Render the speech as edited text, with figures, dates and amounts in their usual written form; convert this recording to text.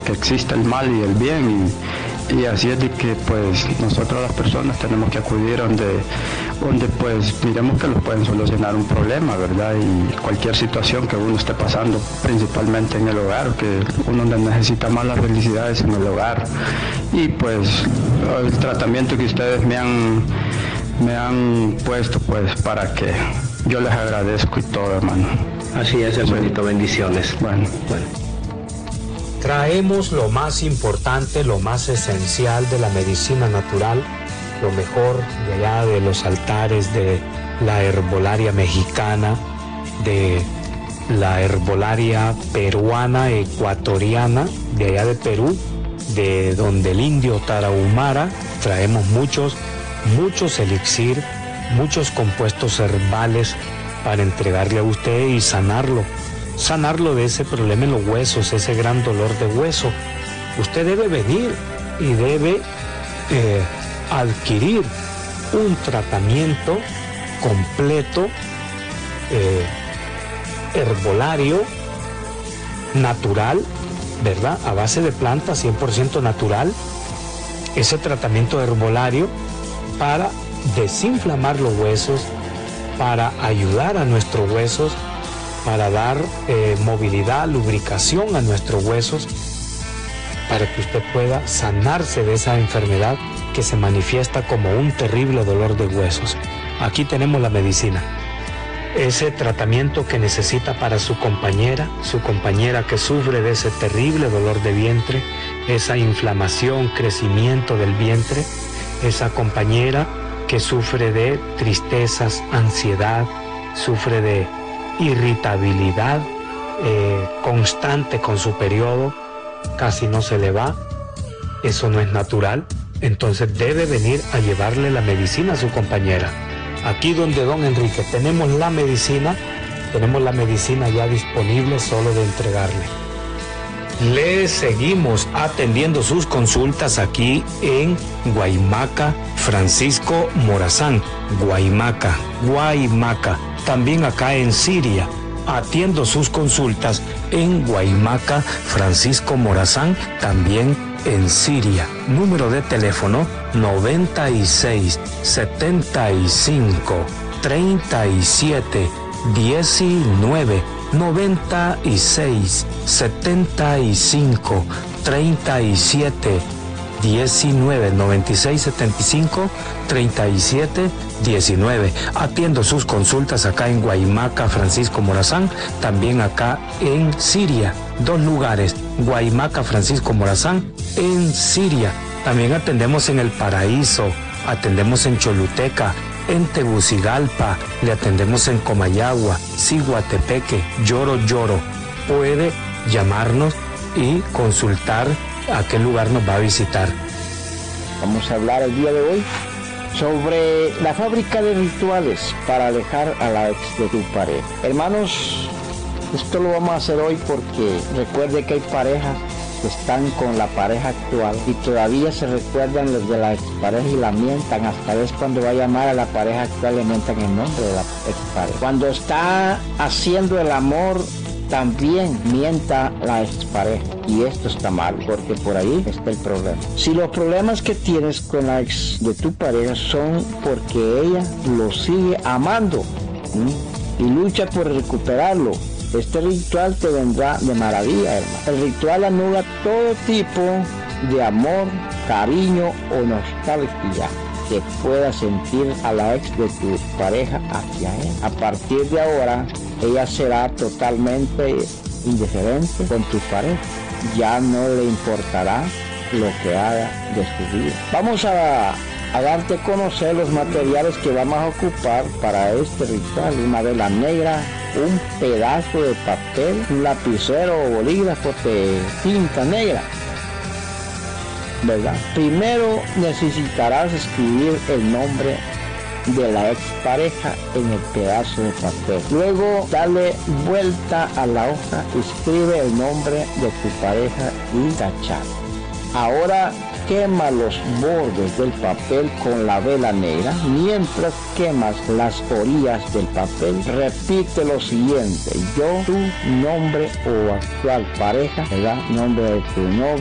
que existe el mal y el bien y así es de que pues nosotros las personas tenemos que acudir donde pues miremos que nos pueden solucionar un problema, ¿verdad? Y cualquier situación que uno esté pasando, principalmente en el hogar, que uno necesita más las felicidades en el hogar. Y pues el tratamiento que ustedes me han puesto pues para que yo les agradezco y todo, hermano. Así es, hermanito, sí. Bendiciones. Bueno. Traemos lo más importante, lo más esencial de la medicina natural, lo mejor de allá de los altares de la herbolaria mexicana, de la herbolaria peruana, ecuatoriana, de allá de Perú, de donde el indio Tarahumara. Traemos muchos elixir, muchos compuestos herbales para entregarle a usted y sanarlo de ese problema en los huesos, ese gran dolor de hueso. Usted debe venir y debe adquirir un tratamiento completo, herbolario, natural, ¿verdad? A base de plantas, 100% natural. Ese tratamiento herbolario para desinflamar los huesos, para ayudar a nuestros huesos, para dar movilidad, lubricación a nuestros huesos, para que usted pueda sanarse de esa enfermedad que se manifiesta como un terrible dolor de huesos. Aquí tenemos la medicina, ese tratamiento que necesita para su compañera que sufre de ese terrible dolor de vientre, esa inflamación, crecimiento del vientre, esa compañera que sufre de tristezas, ansiedad, sufre de irritabilidad constante con su periodo, casi no se le va, eso no es natural. Entonces debe venir a llevarle la medicina a su compañera. Aquí donde don Enrique tenemos la medicina ya disponible, solo de entregarle. Le seguimos atendiendo sus consultas aquí en Guaymaca, Francisco Morazán, Guaymaca. También acá en Siria. Atiendo sus consultas en Guaymaca, Francisco Morazán, también en Siria. Número de teléfono 96 75 37 19 96 75 37 19 96 75 37 19. Atiendo sus consultas acá en Guaymaca, Francisco Morazán, también acá en Siria. 2 lugares, Guaymaca, Francisco Morazán, en Siria. También atendemos en El Paraíso, atendemos en Choluteca, en Tegucigalpa, le atendemos en Comayagua, Ciguatepeque, Lloro. Puede llamarnos y consultar a qué lugar nos va a visitar. Vamos a hablar el día de hoy sobre la fábrica de rituales para alejar a la ex de tu pareja. Hermanos, esto lo vamos a hacer hoy porque recuerde que hay parejas que están con la pareja actual y todavía se recuerdan los de la expareja y la mientan. Hasta vez cuando va a llamar a la pareja actual le mientan el nombre de la expareja. Cuando está haciendo el amor también mienta la expareja, y esto está mal porque por ahí está el problema. Si los problemas que tienes con la ex de tu pareja son porque ella lo sigue amando y lucha por recuperarlo, este ritual te vendrá de maravilla, hermano. El ritual anula todo tipo de amor, cariño o nostalgia que pueda sentir a la ex de tu pareja hacia él. A partir de ahora, ella será totalmente indiferente con tu pareja. Ya no le importará lo que haga de su vida. Vamos a darte a conocer los materiales que vamos a ocupar para este ritual. Una vela negra, un pedazo de papel, un lapicero o bolígrafo de tinta negra, ¿verdad? Primero necesitarás escribir el nombre de la expareja en el pedazo de papel. Luego dale vuelta a la hoja, escribe el nombre de tu pareja y tachar. Ahora quema los bordes del papel con la vela negra. Mientras quemas las orillas del papel, repite lo siguiente: yo, tu nombre o actual pareja, ¿verdad? Nombre de tu novio